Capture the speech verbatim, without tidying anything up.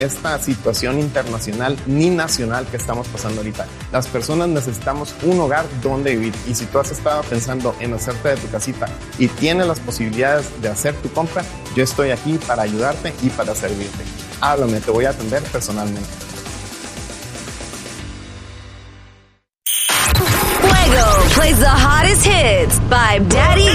esta situación internacional ni nacional que estamos pasando ahorita. Las personas necesitamos un hogar donde vivir, y si tú has estado pensando en hacerte de tu casita y tienes las posibilidades de hacer tu compra, yo estoy aquí para ayudarte y para servirte. Háblame, te voy a atender personalmente. Fuego plays the hottest hits by Daddy